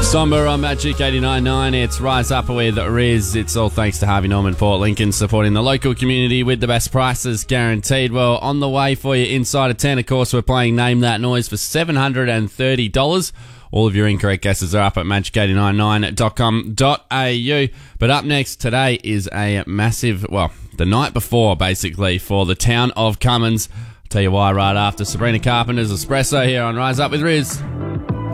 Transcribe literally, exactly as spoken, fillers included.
Somber on Magic eighty-nine point nine. It's Rise Up with Riz. It's all thanks to Harvey Norman Port Lincoln, supporting the local community with the best prices guaranteed. Well, on the way for you inside of ten, of course, we're playing Name That Noise for seven hundred thirty dollars. All of your incorrect guesses are up at magic eight nine nine dot com dot a u. But up next today is a massive, well, the night before, basically, for the town of Cummins. I'll tell you why right after Sabrina Carpenter's Espresso here on Rise Up with Riz.